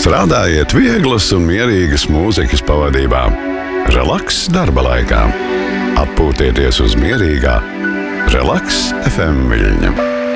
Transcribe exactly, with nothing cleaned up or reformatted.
Strādājiet vieglas un mierīgas mūzikas pavadībā. Relaks darba laikā. Atpūtieties uz mierīgā Relaks F M viļņa.